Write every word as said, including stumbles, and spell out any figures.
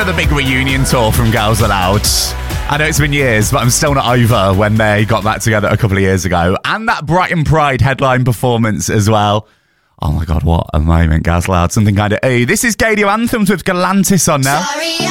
another big reunion tour from Girls Aloud. I know it's been years, but I'm still not over when they got back together a couple of years ago. And that Brighton Pride headline performance as well. Oh my God, what a moment, Girls Aloud. Something kind of... Hey, this is Gadio Anthems with Galantis on now. Sorry.